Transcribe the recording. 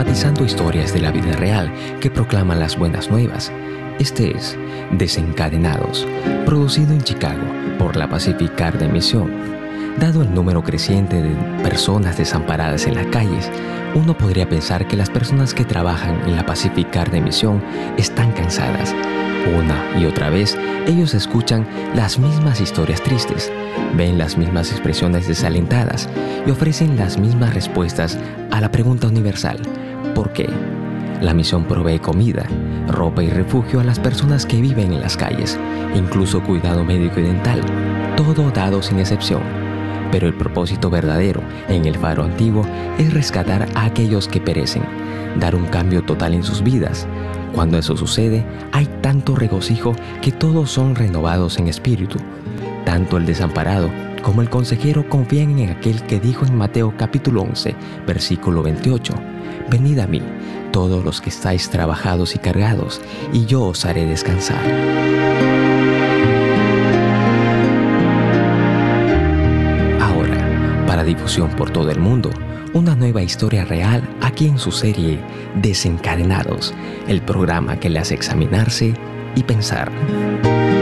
dramatizando historias de la vida real que proclaman las buenas nuevas. Este es Desencadenados, producido en Chicago por la Pacific Art de Misión. Dado el número creciente de personas desamparadas en las calles, uno podría pensar que las personas que trabajan en la Pacific Art de Misión están cansadas. Una y otra vez, ellos escuchan las mismas historias tristes, ven las mismas expresiones desalentadas y ofrecen las mismas respuestas a la pregunta universal: ¿por qué? La misión provee comida, ropa y refugio a las personas que viven en las calles, incluso cuidado médico y dental, todo dado sin excepción. Pero el propósito verdadero en el faro antiguo es rescatar a aquellos que perecen, dar un cambio total en sus vidas. Cuando eso sucede, hay tanto regocijo que todos son renovados en espíritu. Tanto el desamparado como el consejero confían en aquel que dijo en Mateo capítulo 11, versículo 28, «Venid a mí, todos los que estáis trabajados y cargados, y yo os haré descansar». Ahora, para difusión por todo el mundo, una nueva historia real aquí en su serie Desencadenados, el programa que le hace examinarse y pensar.